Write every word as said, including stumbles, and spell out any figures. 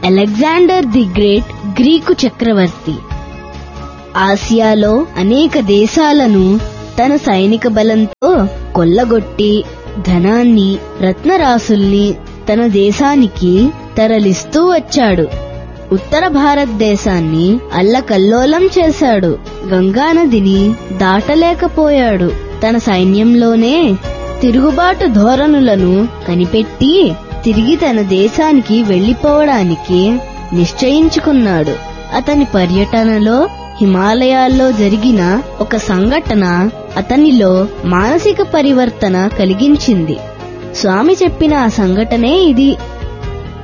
Alexander the great Greek చక్రవర్తి ఆసియాలో అనేక దేశాలను తన సైనిక బలంతో కొల్లగొట్టి ధనాన్ని, రత్నరాసుల్ని తన దేశానికి తరలిస్తూ వచ్చాడు. ఉత్తర భారతదేశాన్ని అల్లకల్లోలం చేశాడు. గంగానదిని దాటలేకపోయాడు. తన సైన్యంలోనే తిరుగుబాటు ధోరణులను కనిపెట్టి తిరిగి తన దేశానికి వెళ్లిపోవడానికి నిశ్చయించుకున్నాడు. అతని పర్యటనలో హిమాలయాల్లో జరిగిన ఒక సంఘటన అతనిలో మానసిక పరివర్తన కలిగించింది. స్వామి చెప్పిన ఆ సంఘటనే ఇది.